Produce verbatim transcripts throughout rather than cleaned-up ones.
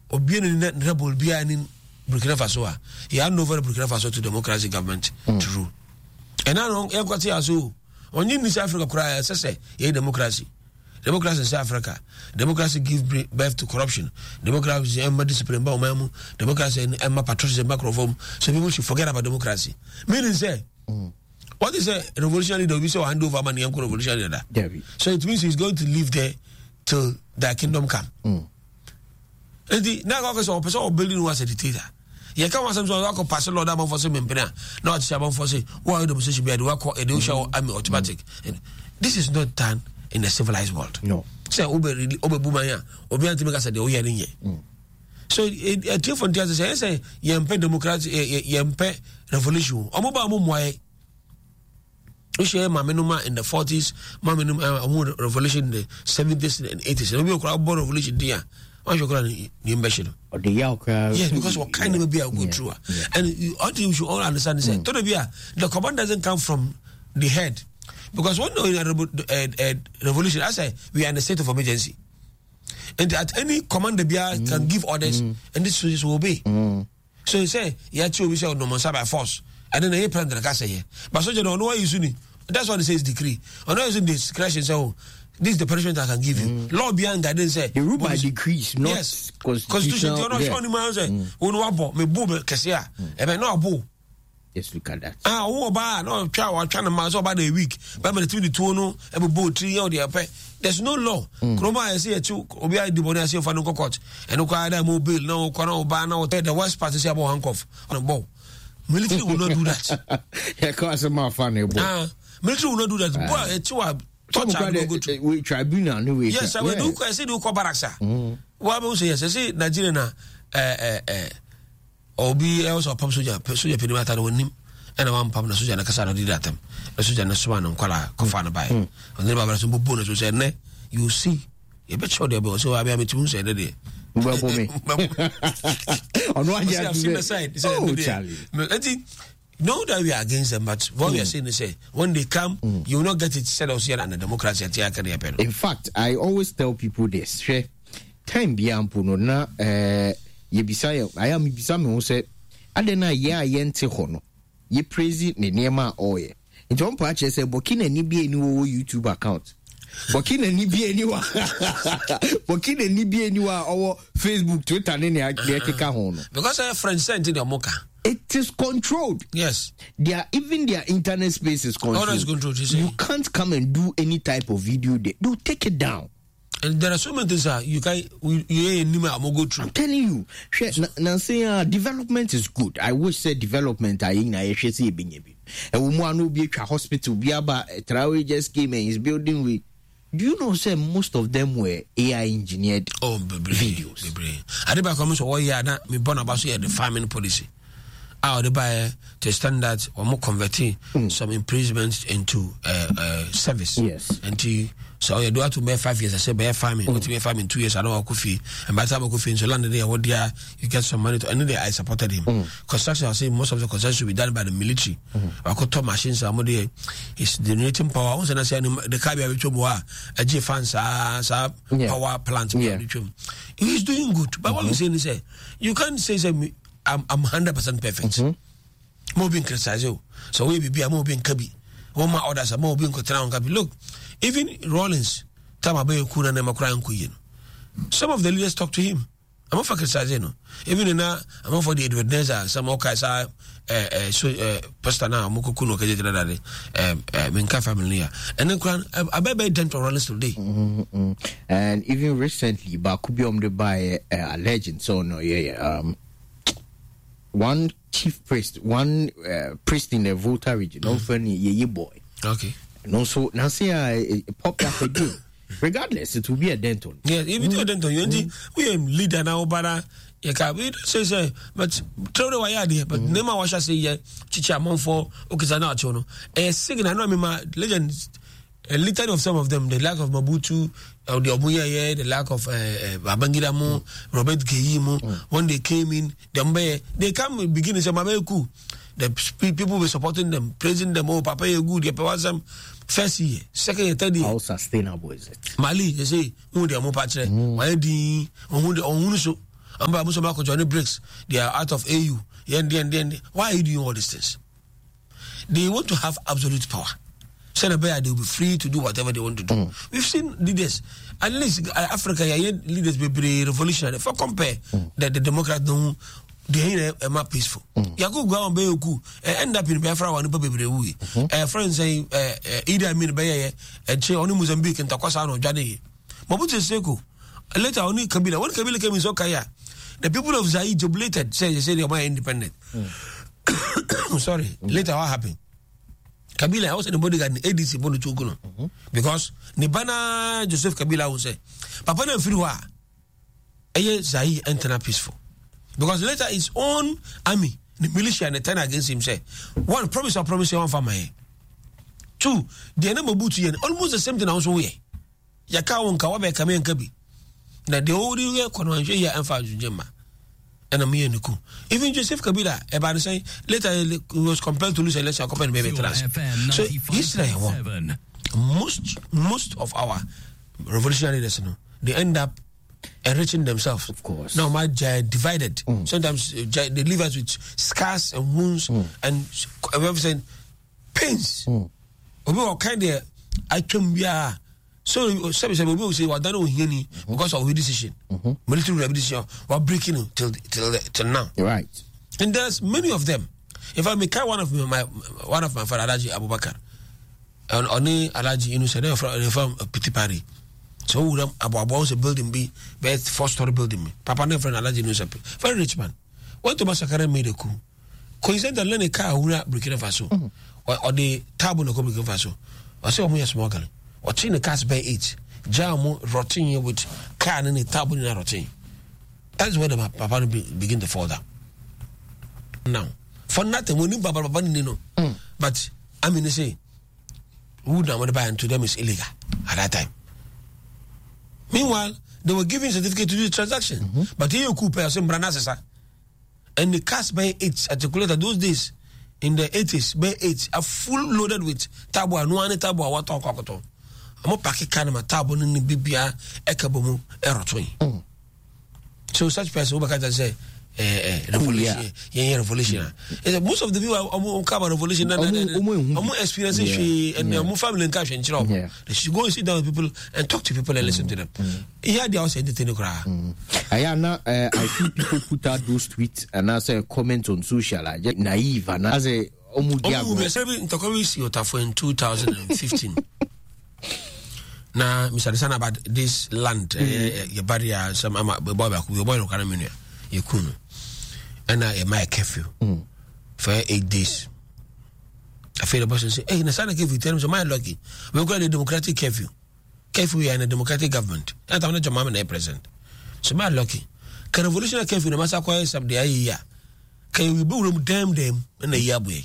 Obian rebel being Burkina Faso. He had over Burkina Faso to democracy government mm. to rule. And now, Equatia so on in South Africa cry, say, yeah, democracy. Democracy in South Africa. Democracy give birth to corruption. Democracy is discipline. Democracy is patriotism. So people should forget about democracy. Meaning, say, mm. what is a revolutionary? They will say hand over money and revolutionary. So it means he's going to live there till their kingdom come. Mm. And the now a person of building was a dictator. You can't want to pass a lot of for some impena. Not Shabon for say, why the position be a work or a neutral army automatic. This is not done in a civilized world. No. Say Uber Uber Bumaya, Obian Timaka said, oh, yeah, so a different say, say, Yampe democracy, Yampe revolution. Omoba Mumway. We share Mamenuma in the forties, Mamenuma revolution in the seventies and eighties. And we will crowd born revolution there. Why you call the ambition? Or the Yauka? Yes, because what kind of be a good true. And you, you should all understand is that the command doesn't come from the head. Because when in a, a, a revolution, I say we are in a state of emergency. And at any command the B R mm. can give orders mm. and this soldiers will obey. Mm. So you say, yeah, we say no man by force. And then the plan that I say here. But soldier don't know why you see. That's what it says decree. Or not using this crash and say, oh, this is the punishment I can give you. Mm. Law beyond that didn't say the rule by decrees, not yes. Constitution. You're not showing me say, oh no abo, me boo me kesia. E no abo. Yes, look at that. Ah, oh ba no twa wa twa na ma so ba the week. Ba me the two no e bo three year dey pay. There's no law. Kroma I say you obi I the body I say for no court. And no kwa da mobile no kwa no ba na the worst part is about handcuff on ball. Military will not do that. Yeah, cause some funny boy. Ah, military will not do that. Boy, it's what we tribunal anyway. Yes, I will do. I say do ko baraksa. What I say yes, I say Nigeria na eh eh obi also pam soja soja pe mata no nim ena wan pam na soja na kasa no di datam. Na soja na so na nkwala ko fa na bai. On ba so bobo na so say ne you see you bet sure there be so abi am timu say dey. Mbabo me. On one side. Oh, Charlie. Know that we are against them, but what mm. we are saying is, say, when they come, mm. you will not get it set us here and the democracy at Yaka. In fact, I always tell people this. Time beyond Puno, na, eh, ye beside, I am beside me who said, Adena, ya yente hono, ye praise it, Nema oye. In John Patch, I said, Bokina ni be any YouTube account. Bokina ni be anyone. Bokina ni be anyone, or Facebook, Twitter, and any idea. Because I have friends sent in the Mocha. It is controlled. Yes. Their even their internet space is controlled. Oh, is controlled you, you can't come and do any type of video there. They'll take it down. And there are so many things that you can you you go through. I'm telling you, now say uh, development is good. I wish say development I in I should say being a woman will be a hospital. Biaba Traore just came and is building with. Do you know, say most of them were A I engineered oh, baby, videos? Baby. I did come so one year that me born about the farming policy. Out the buyer to standard or more converting mm. some imprisonment into uh, uh, service. Yes. And to, so you do have to make five years. I say by farming. Mm. To make farming two years. I don't have coffee. And by the time I coffee in so London there, what there you get some money to. And then I supported him. Mm. Construction. I say most of the construction should be done by the military. Mm. I could top machines. I'm there. It's generating power. Once I say the Caribbean which was a G fans a power plant. Yeah. He's doing good. But mm-hmm. what we saying is, say you can't say say. I'm I'm hundred percent perfect. Mm-hmm. More being criticized, so we be more being kabi. One more orders are more being controlled. Kabi. Look, even Rollins, Tamabe Kuna Nema Crying Queen. Some of the leaders talk to him. I'm not for criticizing. Even in now, I'm not for the Edward Neza. Some Okaisa, uh, so uh, Pastor now Mokukuno Kajetradade, um, Minka family, and then Kran. I bet by ten to Rollins today. Mm-hmm. And even recently, Bakubiom the by a legend. So no, yeah, yeah. Um. One chief priest, one uh, priest in the Volta region, mm. funny ye boy. Okay. And also, now say I popped up again. Regardless, it will be a dental. Yeah, if it's mm. a dental, you mm. we are leader now, but you can't say, say, but throw the wire there. But Nema Washa say, yeah, Chicha Monfo, Okizana Chono. A singing, I know my legends. A litany of some of them, the lack of Mabutu, uh, the Omuya, the lack of uh, uh, Babangida Mo, mm. Robert Keyimo. Mm. When they came in, they, they come in beginning, say, Mabeku. The people were supporting them, praising them. Oh, Papa, you're good. You have some first year, second year, third year. How sustainable is it? Mali, they say, who they are more patched. Why do you, who so? I'm about to join the BRICS. They are out of A U. Why are you doing all these things? They want to have absolute power. Senegal, they will be free to do whatever they want to do. Mm. We've seen leaders, at least uh, Africa, leaders be revolutionary. For compare mm. the, the Democrats, no, they are more peaceful. Yaku go on Beyoku, end up in Biafra one people be we. Friends say, either I mean Baye, and Che only Mozambique and Takwasano Jade. Mobutu Seko, later only Kabila. When Kabila came in Sokaya, the people of Zaire jubilated, say they say they are independent. Mm. Sorry, mm. later what happened? Kabila was in the bodyguard in A D C Bono Chukuno. Because Nibana Joseph Kabila will say, Papa na Friwa, Eye Zaire enter peaceful. Because later his own army, the militia, and the turn against him say, one, promise or promise one for my two, the enemy Mobutu, almost the same thing also we. Yaka won Kawabe Kame and Kabi. Now the old year, Konwanjaya and Fajujema. And I'm here. Even Joseph Kabila, about to say, later he was compelled to lose a election compared to Baby Trans. So, yesterday, most, most of our revolutionary leaders, you know, they end up enriching themselves. Of course. Now, my uh, divided. Mm. Sometimes uh, they leave us with scars and wounds mm. and uh, pains. Mm. We kind of, I can be a. So, some people will say, well, don't know because of the decision. Mm-hmm. Military decision, we're breaking it till, till, till now. You're right. And there's many of them. If I may carry one of my one of my father, Alaji Abubakar, and Oni Alaji Inusene from Pitipari. So, Abu a building be, but four story building me. Papa never Alaji Inusepe. Very rich man. Went to Massacre made a coup. Coincidentally, learn a car who Burkina Faso, or the Tabo no Burkina Faso. I say, I'm smuggling. Watching the cars by eight, Jamu rotting with car and a table in a routine. That's where the papa begin to fall down. Now, for nothing, we need Baba Banino. But I mean, they say, who now want to buy to them is illegal at that time. Meanwhile, they were giving certificate to do the transaction. Mm-hmm. But here you could pay some branasasa. And the cars by eight articulated those days in the eighties, by eight are full loaded with tabo and one tabo, what talk. I'm not packing canama tabo in the Bibia Ekabomu Erotwin. So such person who can say revolution, yeah, revolution. Most of the people are come revolution and more experience and more family and cash and job. They should go and sit down with people and talk to people and listen to them. Yeah, they also entertain cry. Ayana, I see people put out those tweets and as a comment on social, like naive and as a Omudia. We were serving Tokomisi in two thousand fifteen. Now, Mister Sana about this land, your barrier, some boy back, your boy, Canamania, you couldn't. And I my curfew for eight days. I feel the person say, hey, Nasana gave you terms of my lucky. We've got a democratic curfew. Curfew, we are in a democratic government. And I'm not your mom and I present. So, my lucky. Can revolutionary curfew, no matter what, some day a year. Can we boom damn them in a year way?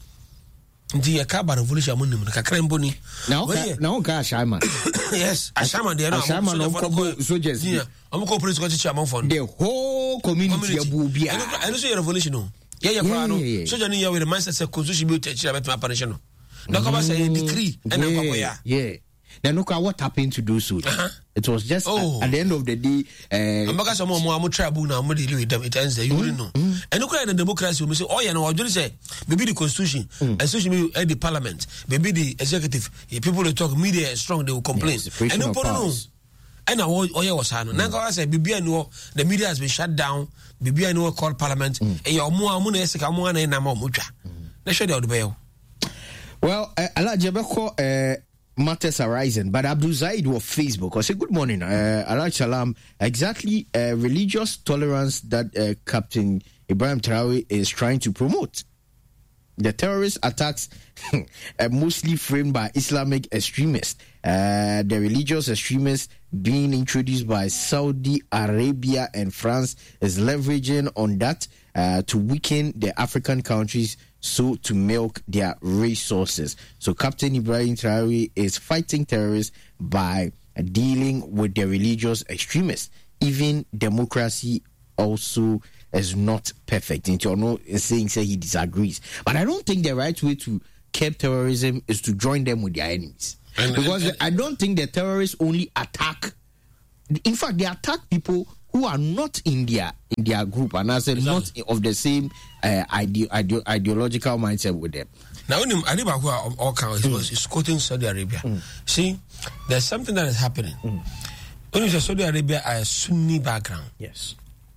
The Akaba revolution, Kakremboni. Now, now, gosh, I'm yes, a shaman, they are not soldiers. I'm going to put chairman for the whole community. I don't say a revolution. Yeah, yeah, so you know, with the mindset say constitution be teach about my operation. No come say a decree and yeah, yeah. Now look at what happened to those who it was just oh. at, at the end of the day. Uh, I'm some more more trouble now. More deal with them. It ends there. You wouldn't know. And look at the democracy. We say, oh yeah, no. I just say maybe the constitution, mm. especially the parliament, maybe the executive. If people will talk, media is strong. They will complain. Yes, and no know. And now, oh yeah, was happening. Now I say, Bibi I know the media has been shut down. Bibi I know call parliament. And your more money is come one and more mucha. Let's show you the bail. Well, Allah Jabako. Matters arising, but Abdul Zaid of Facebook. I say good morning, uh, Alak Salam. Exactly, uh, religious tolerance that uh, Captain Ibrahim Traore is trying to promote. The terrorist attacks are mostly framed by Islamic extremists. Uh, the religious extremists being introduced by Saudi Arabia and France is leveraging on that uh, to weaken the African countries, so to milk their resources. So Captain Ibrahim Traore is fighting terrorists by dealing with the religious extremists. Even democracy also is not perfect. Intono is saying say he disagrees. But I don't think the right way to curb terrorism is to join them with their enemies. And, because and, and, I don't think the terrorists only attack. In fact, they attack people who who are not in their in their group and as exactly. not of the same uh, ide- ide- ideological mindset with them. Now, when I think about all kinds, he was quoting Saudi Arabia. Mm. See, there's something that is happening. Mm. When you say Saudi Arabia are a Sunni background. Yes.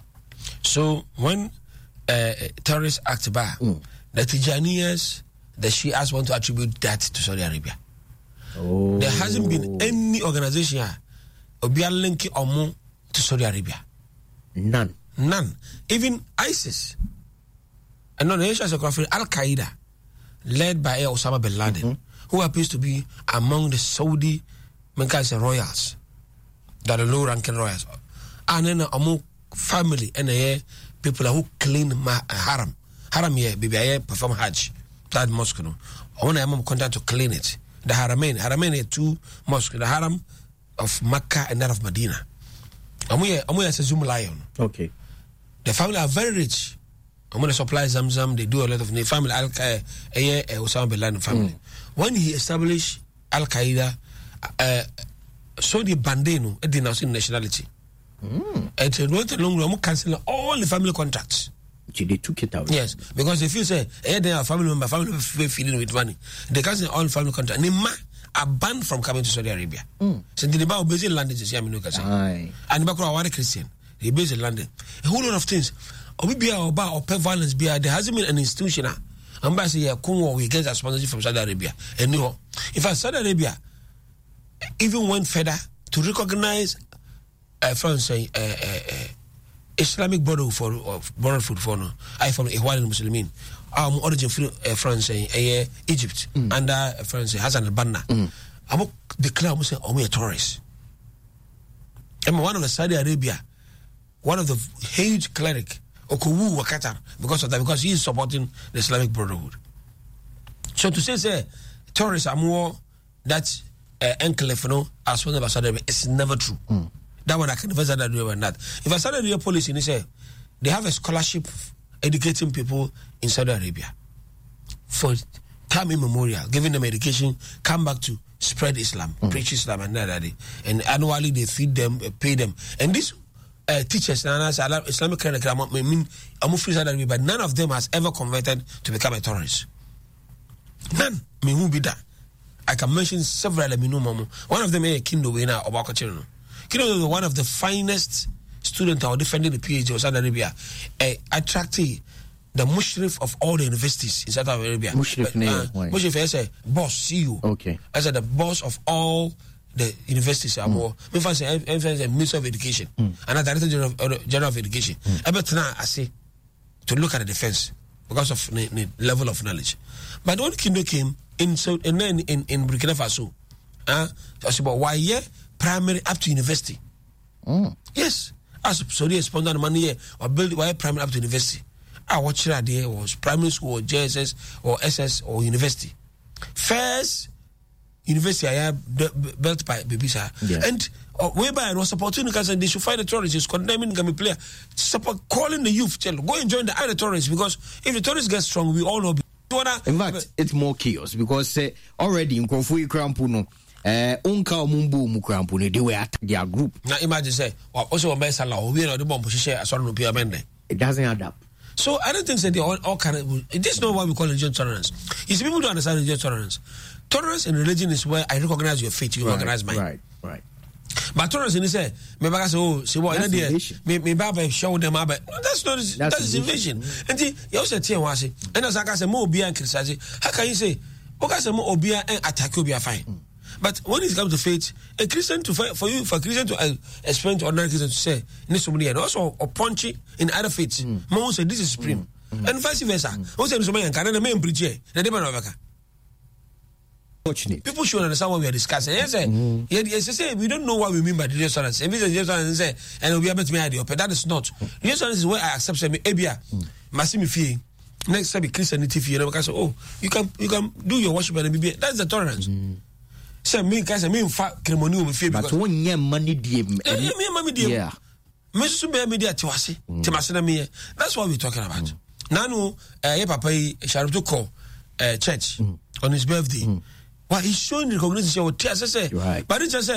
So when uh, terrorists act by, mm. the Tijaniyas, the Shias want to attribute that to Saudi Arabia. Oh. There hasn't been any organization Obia linking Omo to Saudi Arabia. None. None. Even ISIS. And non Al Qaeda, led by Osama bin Laden, mm-hmm. who appears to be among the Saudi royals, that are low ranking royals. And then among family and uh, people who clean ma- haram. Haram here, baby, I perform Hajj. That mosque, no. I want to have contact to clean it. The Haramain. Haramain are two mosques. The Haram of Mecca and that of Medina. I'm here, I'm here as a Zoom lion. Okay. The family are very rich. I'm going to supply Zamzam. They do a lot of the family. Al Qaeda, Osama bin Laden family. Mm. When he established Al Qaeda, uh, Saudi Bandeno, it denounced nationality. Mm. It went along with canceling all the family contracts. They took it out. Yes, because if you say, hey, they are family member, family member feeding with money, they cancel all family contracts. And they are banned from coming to Saudi Arabia. Mm. So they are based in London. And they are Christian. They based in London. A whole lot of things. Or be or bar or pay violence. Be there hasn't been an institution. I'm about to say, yeah, Congo, we get a sponsorship from Saudi Arabia. And no, in fact, Saudi Arabia even went further to recognize, uh, France, uh, uh, uh, Islamic Brotherhood for uh, Brotherhood for no, I from Ihwan Muslimin. Um, origin from uh, France, uh, uh, Egypt, mm. under uh, France, Hassan al-Banna. Mm. I'm declare Muslim or me a tourist. I'm one of the Saudi Arabia, one of the huge cleric, Okuwu or Qatar, because of that, because he is supporting the Islamic Brotherhood. So to say, say tourists are more that uh, enclave, you know, as well as Saudi Arabia, it's never true. Mm. That one I can never say that on that. If I Saudi Arabia policy, they say they have a scholarship educating people in Saudi Arabia for time immemorial, giving them education, come back to spread Islam, mm. preach Islam, and that. And annually they feed them, uh, pay them. And these uh, teachers, Islamic curriculum, I mean, I'm free Saudi Arabia, but none of them has ever converted to become a terrorist. None. I mean, who be that? I can mention several. I mean, one of them is Kindo Wena or Bakachino. Kindo is one of the finest students who are defending the PhD of Saudi Arabia, uh, attracting the mushrif of all the universities in Saudi Arabia. Mushrif, uh, mushrif is a boss, C E O. Okay. As a the boss of all the universities. I'm more. Me fancy a Minister of Education mm. and a Director General of, General of Education. Mm. I bet now I say to look at the defense because of the, the level of knowledge. But when Kindo came in, so and then in, in Burkina Faso, uh, I said, but why yeah, primary up to university? Mm. Yes, as Saudi sponsor money here or build why primary up to university. I watched that there was primary school or J S S or S S or university. First university I have built by Babisa. Yeah. And uh, whereby I was supporting because they should find the terrorists, condemning Gami player, support calling the youth, tell go and join the other terrorists because if the terrorists get strong, we all know. In fact, it's more chaos because uh, already in Kofu Krampuno, uh, Unka Mumbu Mukrampuno, they were at their group. Now imagine say, well, also a mess allow, we are the bomb share a son of Piamende. It doesn't add up. So I don't think that they all, all kind of. This is not what we call religious tolerance. You see, people don't understand religious tolerance. Tolerance in religion is where I recognize your faith, you right, recognize mine. Right, right. But tolerance in this say, me baga say, oh, see what? Me me baba show them up. That's not. That's, that's invasion. And the you also say what say. And as I say, mo obia and criticize. How can you say? Okay, say mo obia and attack you be fine. Mm. But when it comes to faith, a Christian to for you for a Christian to uh, explain to ordinary Christian to say, need somebody and also or punchy in other faiths. Mm. Mo say this is supreme, mm. and vice versa. Who say somebody and can the preach here? The demand of people should understand what we are discussing. Yes, mm-hmm. yes, yes, we don't know what we mean by religious tolerance. If it's religious tolerance, say, and we'll be able to make idea, but that is not. Religious tolerance is where I accept some Abia, Massimi fee. Next time, Christianity fee, and I say, oh, you can you can do your worship and be that's the tolerance. Mm-hmm. Say me, guys, I mean, fact, ceremony will feel because one year money dear, yeah, money dear, yeah. Mister Media to us, to Masana me. That's what we're talking about. Mm. Nanu, eh, Papa, Sharuto call church mm. on his birthday. Mm. Well, he's showing recognition with tears. I say, right. But it just say,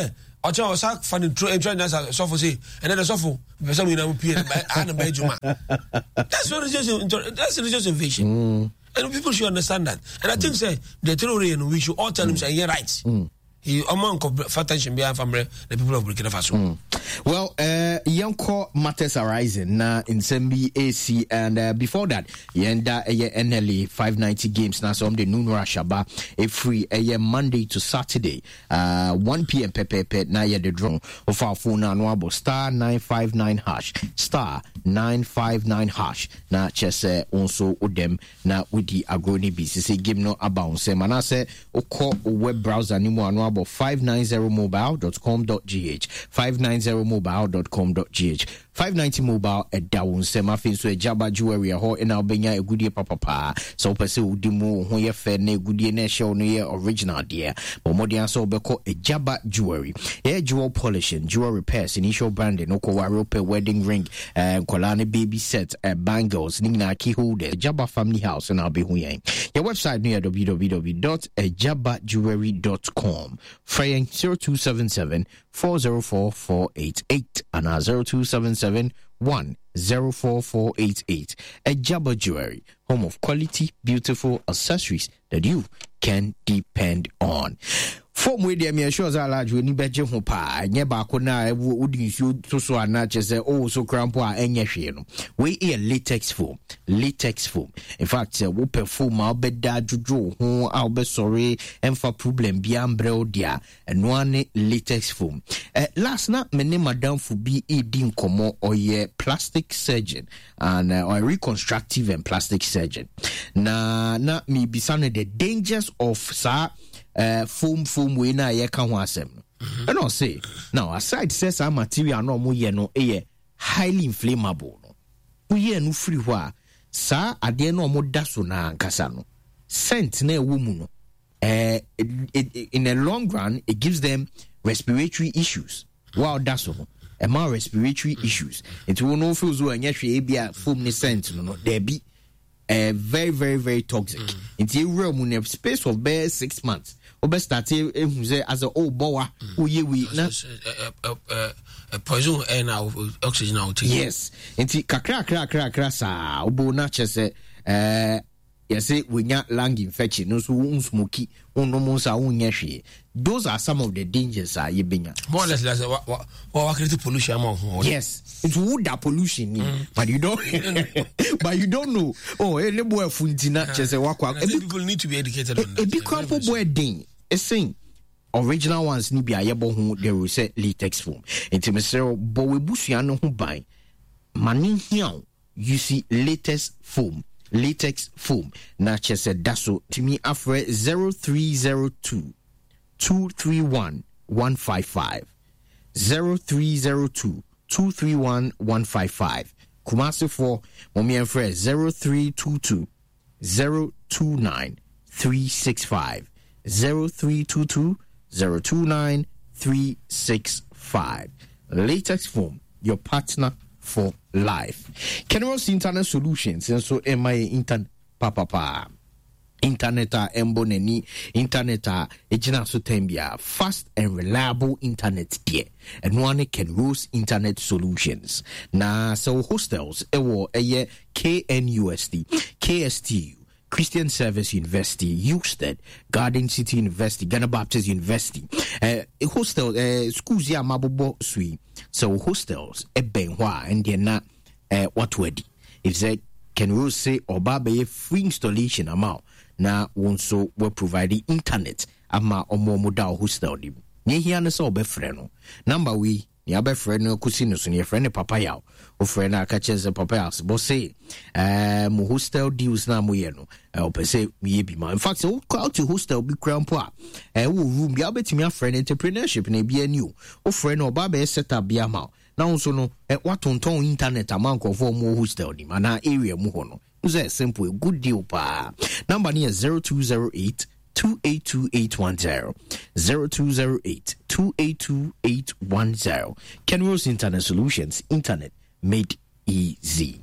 Ocha was sack for the true enjoying us as soft say, and then the soft for some you know, and a Benjamin. That's not just that's religious invasion. Mm. And people should understand that. And I think, say, the terrorian, we should all tell him, say, yeah, right. Mm. He among attention behind from the people of Burkina Faso. Mm. Well, uh, young core matters arising now in Sembi A C, and uh, before that, yenda a N L A five ninety games now. So, the noon Rashaba a free a Monday to Saturday, uh, one p.m. Pepe Pet now. The draw of our phone now star nine five nine hash star nine five nine hash. Now, just uh, also with them now with the agroni B C C game no about say manase oko web browser ni mo anu about five ninety mobile dot com dot g h five ninety mobile dot com dot g h five ninety mobile a down sema fin so a jaba jewelry a ho in albania a goodie papa pa so pese udimu ho ye fe na goodie na show no ye original dear but modern so beko a jaba jewelry yeah jewel polishing jewel repairs initial branding no ko warope wedding ring and kolane baby set uh, bangles nina key holder jaba family house and I'll be hu yen your website near w w w dot jaba jewelry dot com fraying zero two seven seven four zero four four eight eight and uh, zero two seven seven one zero four four eight eight. A Jabba Jewelry, home of quality, beautiful accessories that you can depend on. Form with them, sure as I large when you bet your pa, never could now would you to so a natchez oh so crampoa and yashino. We ear latex foam, latex foam. In fact, uh, we perform our bed dad to draw home, I'll be sorry, and for problem beyond brodia and one latex foam. Uh, last night, my name Madame for be eating como or ye plastic surgeon and uh, or reconstructive and plastic surgeon. Na na me be some of the dangers of sa. Uh, foam foam we na ye kan ho asem no and I say now aside says our material no mo ye no e highly inflammable no we ye no free ho a sa ade no mo da so na ankasa no scent na ewo mu no uh, it, it, in the long run it gives them respiratory issues wow that's so e ma respiratory issues it will no feel so anya hwe e bia foam ni scent no no there be uh, very very very toxic mm. Into a room in a space of bare six months obe start as a old boa who ye we na poison and oxygen out yes into kakra kra kra kra sa obo na chese eh yesi we nya lung infection no so smoky no mo sa unya hwe those are some of the dangers are ye benya more or less like what what what create pollution among yes it's wood that pollution mm. but you don't but you don't know oh e le boy funtina chese wakwa people need to be educated on that e be kwampo boy din e sing original ones ni bia yebo hu they will say latex foam enti me say bo we busua no ho ban mani hian you see latex foam latex foam na chese daso timi afre zero three zero two two three one one five five zero three zero two two three one one five five Kumasi for mommy and friend zero three two two zero two nine three six five zero three two two zero two nine three six five latex foam your partner for life. Kenros Internet Solutions and so M I Internet papa pa internet a emboneni internet a ejina so tembia fast and reliable internet there and one Kenros Internet Solutions na so hostels ewo eye K N U S T K S T U Christian Service University, Houston, Garden City University, Ghana Baptist University. Uh, hostel, uh, schools ya mabobo sui. So hostels, e benwa, and they're not uh, what ready. If they can rule say or babe free installation amount, na wonso we provide the internet ama omo modal hostel dim. Nye hiya so be freno. Number we ni abe freno kusino so ni freno papa yaw. O freno akacheze papa yaw. Bo say eh mo hostel deals na mo ye no. Eh o pese ye bi ma. In fact, so call to hostel bi krampo a. Eh wo room bi abetimi afreno entrepreneurship na bi ani o. O freno oba be set up bi ama. Na onso no eh watonton internet amanko for mo hostel di mana area mu ho no. It's simple, good deal pa. Number ni is zero two zero eight two eight two eight one zero zero two zero eight two eight two eight one zero. Kenros Internet Solutions, internet made easy.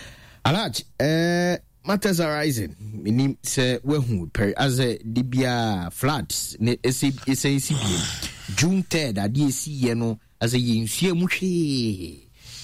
Alaj, eh, matters arising. Minim se wehu per as a dibia floods. Ne esi esi esi June third adeɛ si yɛ no as a yɛnsua mu hwee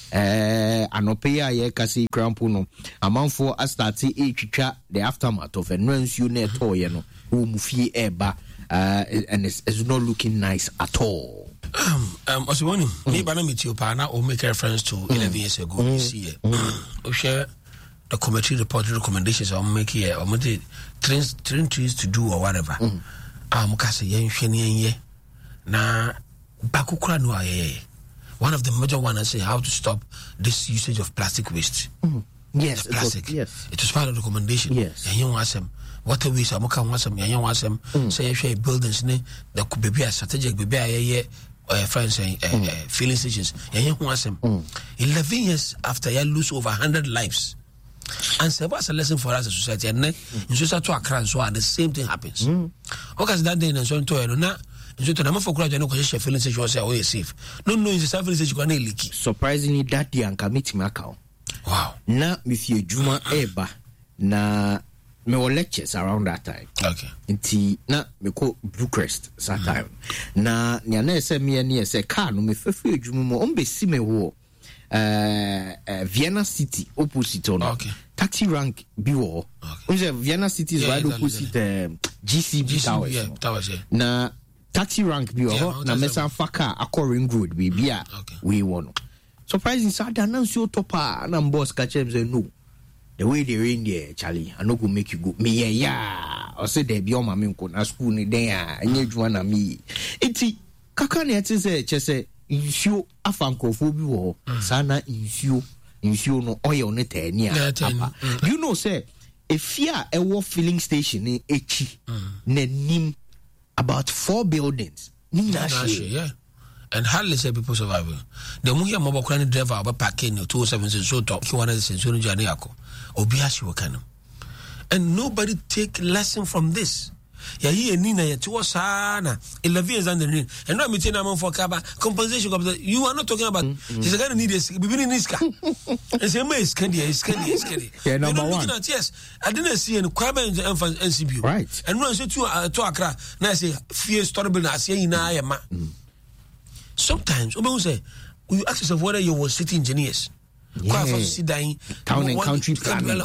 eh anope ya ye kase krampo no amanfo astarte e twitwa the aftermath of enra nsuo na eto ye no wo mu fie eba uh, and it's, it's not looking nice at all. um um also one me ba na metio pa na o make reference to mm. eleven years ago mm. this year o share the committee report recommendations on make here or make train train trees to do or whatever mm. um ka se yen hwe ne yen na bakukura no aye. One of the major ones is how to stop this usage of plastic waste. Mm. Yes, the plastic. It was, yes, it was part of the recommendation. Yes, and you want some water waste. I'm okay. Want some? You want some? Say if you buildings, ne, there could be a strategic, be a yeah, uh, friends saying uh, mm. uh, filling stations. You want some? Mm. Eleven years after, you lose over hundred lives. And so what's a lesson for us as a society? And then in society to Accra, so the same thing happens. Mm. Because that day and so on to you know. So to them for crowd no question feeling say you say oh safe no no is self say you can leaky. Surprisingly that day and commit me account. Wow. Na Monsieur Juma Eba na me were lectures around that time. Okay. Nti na me ko Bluecrest that mm-hmm. time. Na nya na say me na say car no me fefe Juma mo on be si me wo uh, uh, Vienna City opposite on. Okay. Taxi rank bi wo. Okay. Vienna City is yeah, right opposite uh, G C B Towers. Yeah, Towers. Yeah. Na taxi rank bi oh na mesa faka according road we bia we won surprising sada na nso topa na boss ka chem say no the way they rain there Charlie I no go make you go me yeah yeah o say there be o ma me nko na school ni den a anya adwuma na me enti kaka na ete say che say nsuo afankofo bi wo sana nsuo nsuo no oil ne tani a you know say if ya e wo filling station ni echi na nim about four buildings. Yeah, yeah. And hardly say people surviving. The Muya Mobile driver about parking two oh seven so top one of the Sensori Janiako. Obiashi Wakano. And nobody take lesson from this. Ya here Nina ya to sana eleven years under the and not meeting among for kaba compensation. You are not talking about he's gonna need this beginning this car. And say me is candy is candy is candy. Yeah, number one. At, yes, I didn't see any crime in the N C B. Right. And when I say to uh, to Accra, now I say fear storable na say ina ya ma. Sometimes we say you ask yourself whether you were city engineers. Yeah. Dying, town and country planning.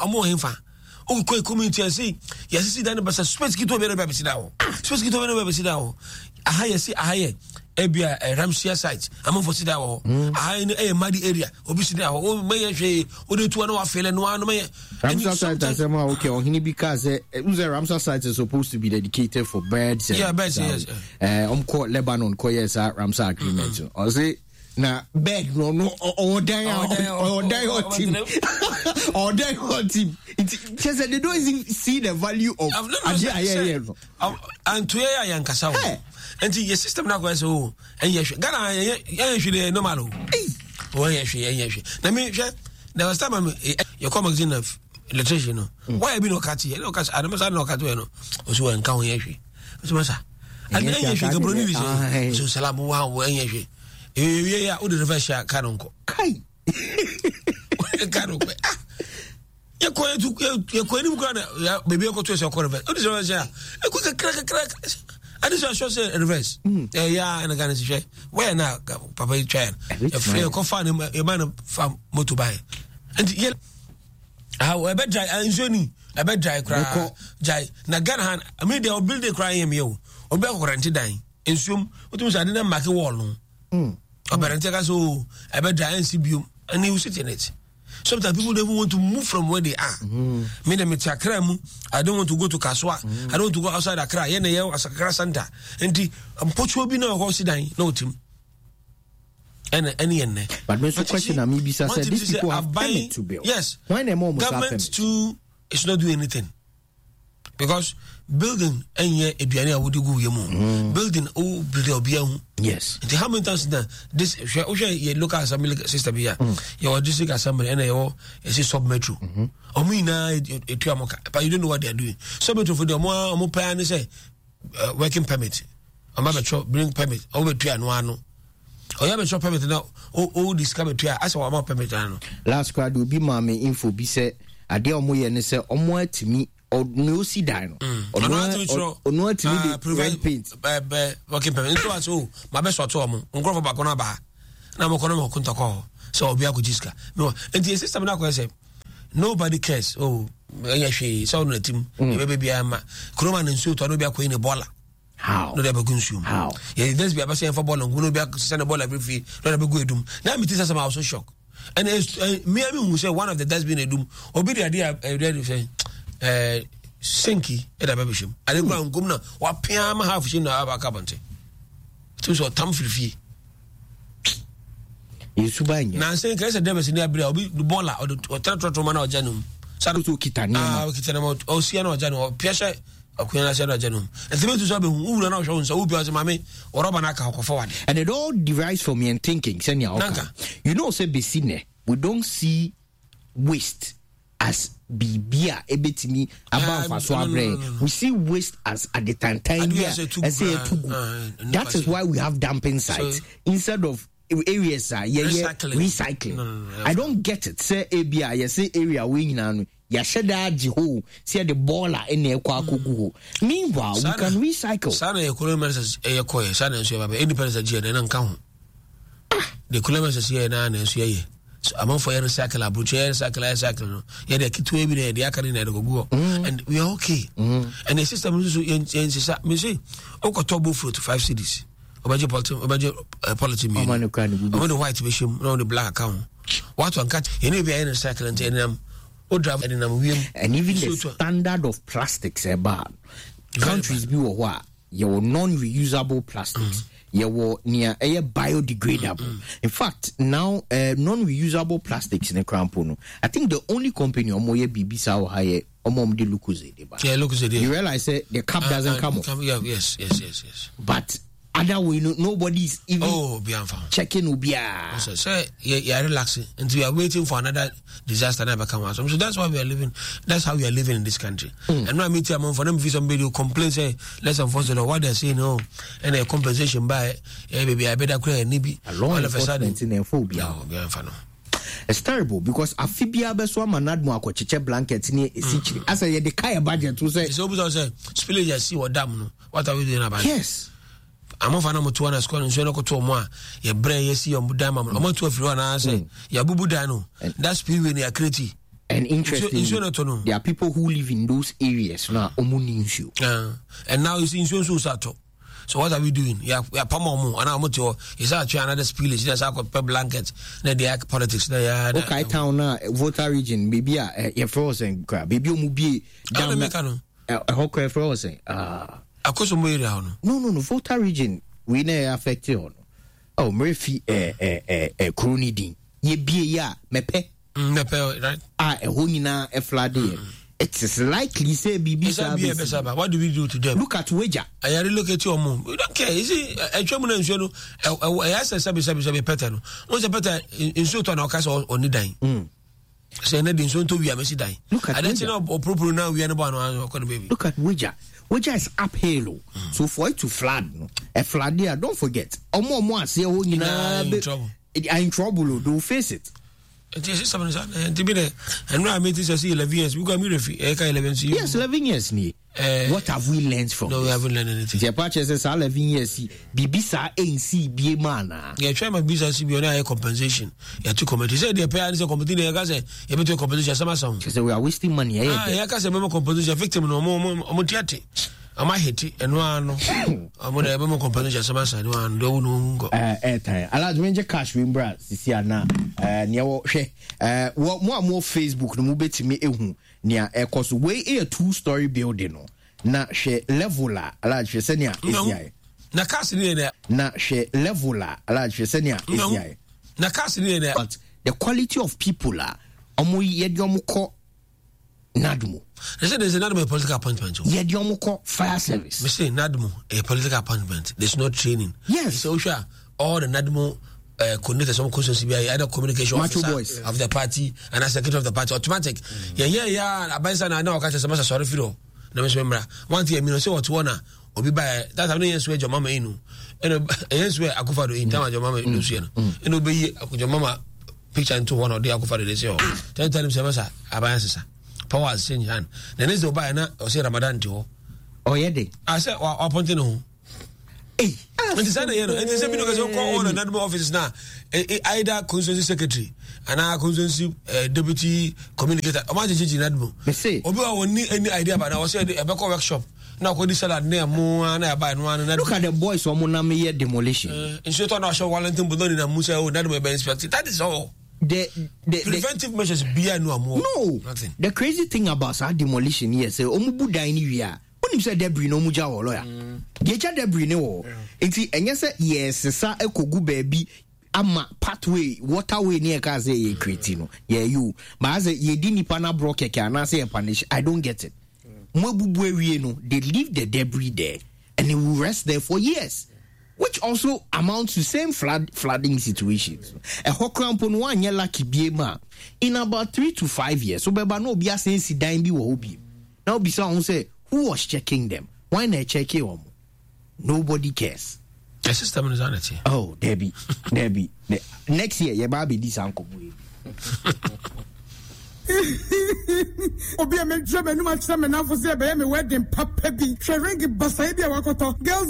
Oh, quite community and say, yes, see that, but space kito very baby sit down. Space kito very baby sit down. I hire see, I hire Ebia a Ramshire site. I'm for sit down. I in a muddy area. Obviously, oh, may say, oh, the two are feeling one may. Ramsar site, I said, okay, on him because the Ramsar site is supposed to be dedicated for birds. Yeah, birds, yes. Um, court Lebanon, Koyes, Ramsar agreement. Or say, na bed no no or die or die or team or die or team it says they don't even see the value of and to ya yankasa and your system now goes oh and yes Ghana ya normal oh yes yes na me there was time you come magazine of electrician no why be no cat here no cat I don't know cat no so en kan yes so masa and yes you go broni so salamu wa wa yes eh yeah o de reverse kanonko kai kanonko ya ko etu ya ko ni mukana ya bebe ko to se ko reverse o de reverse ya e ko crack crack and this show say reverse eh ya na Ghana se where na papa you try e free ko fa e man fa motor buy and yeah how e be dry anjoni e be dry crack dry na Ghana han I mean they build the cry him you obi ko rent dan ensum o tumi say na market wall no Mm. Operate so I bet N C B and you sit in it. Sometimes people don't even want to move from where they are. Me dem at Accra, I don't want to go to Kaswa. I don't want to go outside Accra. Yene ye as Accra Center. Enti ampocho bi na ho sidan no team. And any ene. But my question na me bisa said these people have permit to build. Yes. Why them more government too is not doing anything. Because building enye eduane awodi gu yemu building o build obi ahu yes the how many times now this o share your local assembly system here your district assembly and your is sub metro o me na etu amoka but you don't know what they are doing sub metro for them o mo pay and say working permit o ma be bring permit o be tu anu anu o ya be shop permit now o o discover tu as o ma permit anu last crowd will be mama info bi say ade o mo ye ne say o mo atimi or no see dino or no to prevent paint working payment into us. Oh, my best what to um uncle back on a bar. Now I'm going to call so be a good jiska. No, and the system now say nobody cares. Oh, yeah, she saw the team. Maybe I'm Kroman and suit or no be a queen a baller. How? Not ever consume. How? Yeah, there's be a passing for ball and go be a send a ball every fee. Not ever good doom. Now me tell some also shock. And uh, me I mean we say one of the that's been a doom. Or be the idea I ready say uh Senki at a baby shim. I didn't go and go now. What Piama half shim now about Cabante. Two so tam free. Now saying case a devil in the ability will be the baller or the trotro man or janum. Saruto Kitani. Ah, Kitanamo, Oceano Jano, Piasha, or Queen Janum. And the to Sabu who are not shown so be as mammy or Robanaka forward. And it all derives from me and thinking, Senya. You know, say Besine, we don't see waste as Bibia ebetimi about Faswabre. We see waste as at the time time here. That is why we have dumping sites instead of areas are yeah, yeah, recycling. No, no, no, I don't get it. Say A B I, you say area wing now. Ya sheda jiho, see the baller in the kwakugu. Meanwhile, we can recycle. Sana ya kilometers a koy, sana and so independence of G and uncount. The kilometers here and so ye. So among for recycle, a butcher, cycle, cycle. Yeah, they keep to every day, the academy go and we are okay. And the system is me say, Oko tobo fruit five cities. Obajo politics, obajo politics. I'm on the white vision, no the black account. What one cut? You know, be any cycle and them. And even the standard of plastics about countries be what your non-reusable plastics, your near a biodegradable. In fact, now uh, non-reusable plastics in the crampono. I think the only company or moye bibisa or higher or mom de lukuze. Yeah, lukuze. You realize uh, the cap uh, doesn't uh, come off. Yeah, yes, yes, yes, yes. But other way, no, nobody's even oh, checking ubia. So, so yeah, yeah, relaxing, and we are waiting for another disaster never come out. So that's why we are living. That's how we are living in this country. Mm. And now I meet them for them. If somebody who complains, say let's enforce the law. What they're saying, no, and a compensation by, yeah, baby, I better create a nibi. All of a sudden, it's in a phobia. No, be unfano. It's terrible because afibia beswa manadmo akochiche blanket ni esichiri. As a the kaya budget to say. So we say spillage ya see what dam no. What are we doing about it? Yes. I'm off an to one score and so no to moi. Your brain, you see, on Budama, I'm on to a few and I say, Yabubu Dano. That's people in your creativity. And interesting, there are people who live in those areas now. Uh, and now you see, so sato. So what are we doing? Yeah, we are Pamomo, and I'm to is actually another spillage. There's a couple blankets. Then the politics. There, okay, town now, voter region, maybe a frozen crab, maybe you be down a hawker frozen. Ah. No, no, no. Voter region we never affected on. Oh, Murphy, eh, eh, eh, eh, Cronidin. Ye be ya, mepe, mepe, right? Ah, a honina, a flood. It is likely say B B C. What do we do to them? Look at Wager. I really look at your mom. We don't care. Is it a German and Shono? I asked a Sabi Sabi Sabi Peter. What's a better in Soto on our castle or Nidine? Say, Nedin soon to be a messy die. Look at I don't know, or proper now we are no baby. Look at Wager. Which is uphill, mm. So for it to flood, no, a flood there, don't forget. Or more, more, say, oh, you know, in trouble. I'm in trouble, do face it. And this is something to be there. And now I made this, I see eleven years. We got me eleven years. Yes, eleven years, me. Uh, what have we learned from no, this? We haven't learned anything. The purchases are eleven years. Bibisa A and C, B man. Yeah, try my business to be on a compensation. Yeah, to comment. He said the parents are competing. I say, you better compensation. Some song. She said, we are wasting money. Ah, yeah, I say, remember compensation. Victim no more, more, tiati. I might hit it, and one, I'm going to have more compensation. Some side one, don't go. Uh, airtime. I like to make cash win, Brad. Sisiana. Uh, near what, uh, what more, more Facebook, no move to me, eh, near a cause way a two story building. Na she leveler ala she senia esia na cast ni there na she leveler ala she senia esia na cast ni there but the quality of people are omo ye de omo ko nadmo they say there's another political appointment ye de omo ko fire service we say nadmo a political appointment there's no training yes so sure all the nadmo uh, connected some questions be either communication Macho officer boys. Of the party and a secretary of the party automatic mm. yeah yeah yeah abansa na na okache some sorry firo na me remember one thing me no say what one obi buy that have no yes we your mama inu and yes we akufa do in time your mama do so and obi your mama picture into one of the akufa dey say oh tell tell him say masa abansa powers change hand the next day buy na o say Ramadan to oh yeah dey I say wa appoint no eh and say na you know and say me no go say call all the national offices na either constituency secretary and our constituency uh, deputy communicator o ma jeje nadmo me say obi wa woni any idea about na o say e be call workshop na ko di salad na mo na buy no na look at the boys o mo na me here demolition uh, instructor na show Wellington Budoni na Musa o nadmo be inspect that is all the the preventive the, measures be no more no nothing. The crazy thing about that demolition here say o mu bu dan ni wi a onim say debris no mu ja wo lo ya de ja debris ne wo enti enye say yes sa ekogu ba bi ama pathway waterway near ka say ye create no yeah you but as ye di nipa na bro keke ana say punish I don't get it mo bubu awie no they leave the debris there and it will rest there for years, which also amounts to same flood flooding situations. A hokrampo no anya lucky biema in about three to five years. So beba no bia say si dan bi wo bi. Now be someone say who was checking them? Why not check it? Nobody cares. The system is on it. Oh, Debbie, Debbie. Next year, your baby this uncle. Obi a me job enu ma chama na for say be me wedding papa bi. She ring basa bi a wakoto. Girls